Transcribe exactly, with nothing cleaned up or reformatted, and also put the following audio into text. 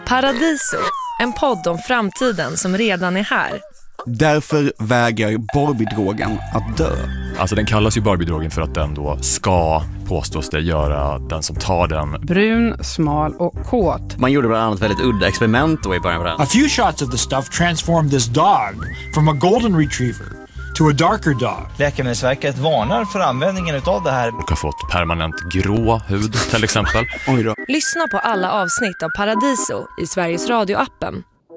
Paradiso, en podd om framtiden som redan är här. Därför vägrar Barbie-drogen att dö. Alltså den kallas ju Barbie-drogen för att den då ska, påstås det, göra den som tar den brun, smal och kåt. Man gjorde bland annat väldigt udda experiment då i början på den. A few shots of the stuff transformed this dog from a golden retriever to a darker dog. Läkemedelsverket varnar för användningen av det här. och har fått permanent grå hud till exempel. Oj då. Lyssna på alla avsnitt av Paradiso i Sveriges Radio-appen